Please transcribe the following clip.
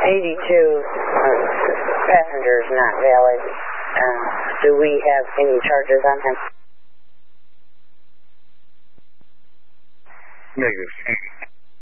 82 passengers not valid. Do we have any charges on him? Negative.